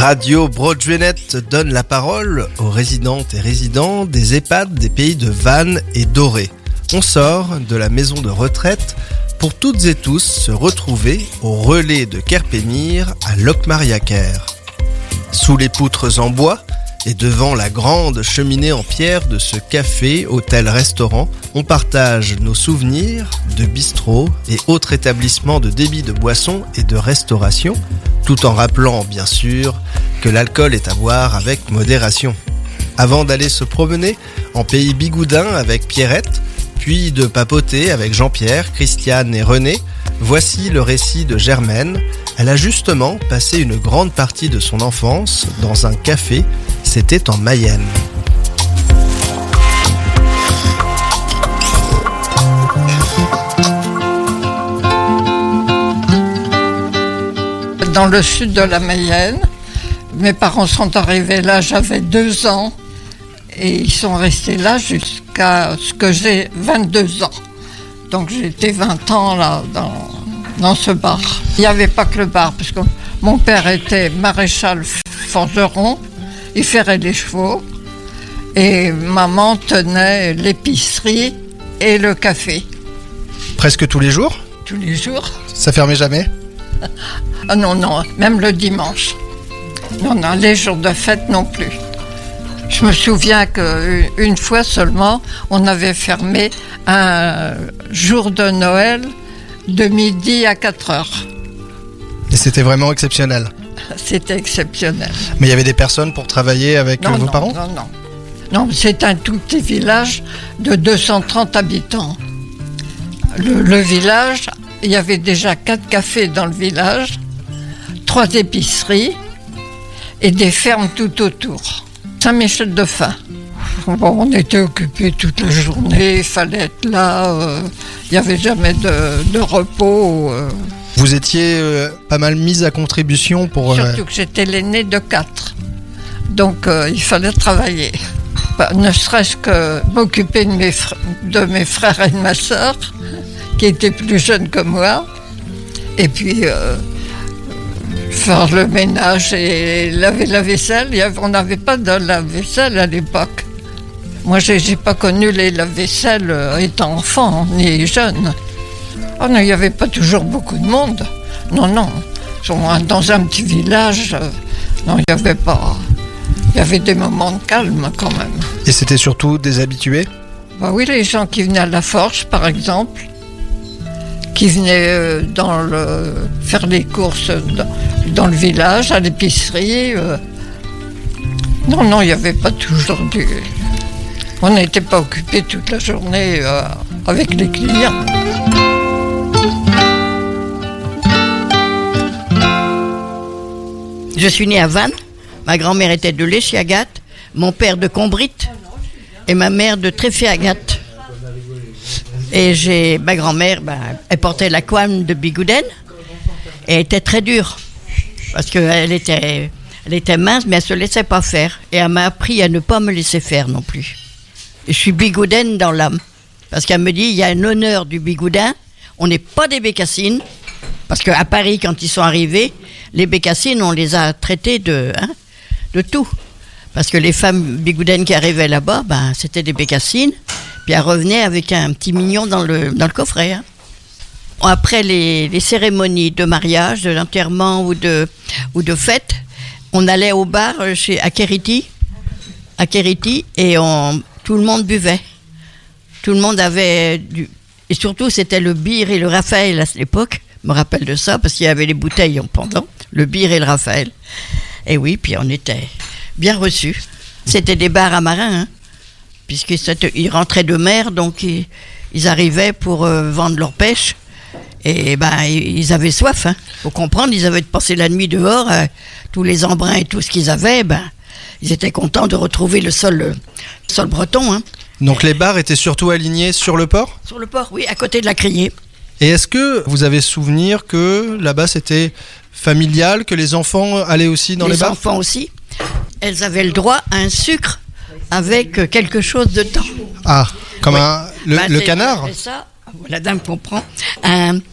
Radio Broadway.net donne la parole aux résidentes et résidents des EHPAD des pays de Vannes et Doré. On sort de la maison de retraite pour toutes et tous se retrouver au relais de Kerpémire à Locmariaquer. Sous les poutres en bois et devant la grande cheminée en pierre de ce café, hôtel, restaurant, on partage nos souvenirs de bistrot et autres établissements de débit de boissons et de restauration, tout en rappelant bien sûr que l'alcool est à boire avec modération. Avant d'aller se promener en pays bigoudin avec Pierrette, puis de papoter avec Jean-Pierre, Christiane et René, voici le récit de Germaine. Elle a justement passé une grande partie de son enfance dans un café, c'était en Mayenne. Dans le sud de la Mayenne, mes parents sont arrivés là, j'avais 2 ans et ils sont restés là jusqu'à ce que j'ai 22 ans. Donc j'ai été 20 ans là dans ce bar. Il n'y avait pas que le bar, parce que mon père était maréchal forgeron, il ferrait les chevaux, et maman tenait l'épicerie et le café. Presque tous les jours ? Tous les jours. Ça fermait jamais ? Ah non, même le dimanche. Non, les jours de fête non plus. Je me souviens qu'une fois seulement, on avait fermé un jour de Noël de midi à 4 heures. Et c'était vraiment exceptionnel. C'était exceptionnel. Mais il y avait des personnes pour travailler avec vos parents ? Non, c'est un tout petit village de 230 habitants. Le village, il y avait déjà 4 cafés dans le village, 3 épiceries et des fermes tout autour. Saint-Michel-de-Fin. Bon, on était occupés toute la journée, il fallait être là, il n'y avait jamais de repos. Vous étiez pas mal mise à contribution pour... Surtout que j'étais l'aînée de 4, donc il fallait travailler. Ne serait-ce que m'occuper de mes frères et de ma sœur, qui étaient plus jeunes que moi, et puis faire le ménage et laver la vaisselle. On n'avait pas de lave-vaisselle à l'époque. Moi, j'ai pas connu les lave-vaisselle étant enfant, ni jeune. Oh non, il n'y avait pas toujours beaucoup de monde. Non. Dans un petit village, non, il n'y avait pas... Il y avait des moments de calme quand même. Et c'était surtout des habitués ? Bah oui, les gens qui venaient à la forge, par exemple, qui venaient faire les courses dans le village, à l'épicerie. Non, il n'y avait pas toujours du... On n'était pas occupés toute la journée avec les clients. Je suis née à Vannes. Ma grand-mère était de l'Échiagat, mon père de Combrite et ma mère de Tréfé-Agathe. Et ma grand-mère, elle portait la couenne de Bigouden et elle était très dure parce qu'elle était mince, mais elle ne se laissait pas faire. Et elle m'a appris à ne pas me laisser faire non plus. Et je suis bigoudaine dans l'âme parce qu'elle me dit il y a un honneur du bigoudin, on n'est pas des bécassines. Parce qu'à Paris, quand ils sont arrivés, les bécassines, on les a traités de tout. Parce que les femmes bigoudaines qui arrivaient là-bas, c'était des bécassines. Puis elles revenaient avec un petit mignon dans le coffret. Hein. Après les cérémonies de mariage, de l'enterrement ou de fête, on allait au bar à Kériti, et tout le monde buvait. Tout le monde avait et surtout, c'était le Bir et le Raphaël à cette époque. Je me rappelle de ça, parce qu'il y avait les bouteilles en pendant, le Bir et le Raphaël. Et oui, puis on était bien reçus. C'était des bars à marins, hein, puisqu'ils rentraient de mer, donc ils arrivaient pour vendre leur pêche. Et ils avaient soif. Faut comprendre, ils avaient passé la nuit dehors, tous les embruns et tout ce qu'ils avaient, ils étaient contents de retrouver le sol breton. Hein. Donc les bars étaient surtout alignés sur le port ? Sur le port, oui, à côté de la criée. Et est-ce que vous avez souvenir que là-bas c'était familial, que les enfants allaient aussi dans les bars ? Les enfants aussi. Elles avaient le droit à un sucre avec quelque chose dedans. Ah, comme le canard ? C'est ça, la dame comprend. Un